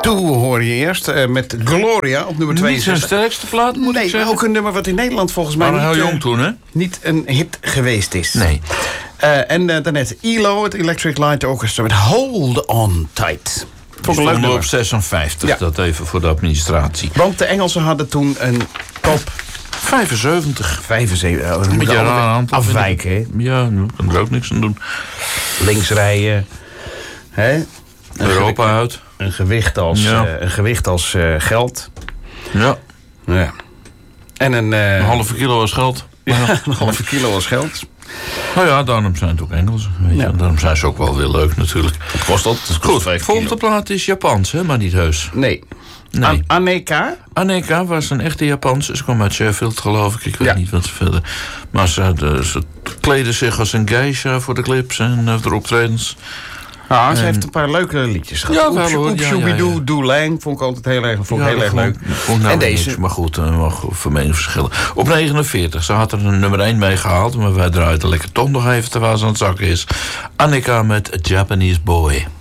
2 hoor je eerst. Met Gloria op nummer 2. Niet zijn sterkste plaat, moet ik zeggen. Ook een nummer wat in Nederland volgens mij heel jong toen, hè? Niet een hit geweest is. Nee. En daarnet ELO, het Electric Light Orchestra met Hold On Tight. Vond ik leuk nummer. Op 56, dat even voor de administratie. Want de Engelsen hadden toen een top 75. 75. Een beetje raar aantal. Afwijken, hè? Ja, ik kan er ook niks aan doen. Links rijden. Hè? Europa uit. Een gewicht als geld. Ja. Ja. En een halve kilo als geld. Ja, een halve kilo als geld. Nou ja, daarom zijn het ook Engelsen. Daarom zijn ze ook wel weer leuk natuurlijk. Het kost dat. Goed, volgende plaat is Japans, hè, maar niet heus. Nee. Aneka? Aneka was een echte Japanse. Ze kwam uit Sheffield, geloof ik. Ik weet niet wat ze verder. Maar ze kleden zich als een geisha voor de clips en de optredens. Ja, ze heeft een paar leuke liedjes gehad. Ja, Oep, Doe Lang vond ik altijd heel erg leuk. En deze. Niks, maar goed, mag voor mening verschillen. Op 49, ze had er een nummer 1 mee gehaald. Maar wij draaien er lekker toch nog even terwijl ze aan het zakken is. Aneka met A Japanese Boy.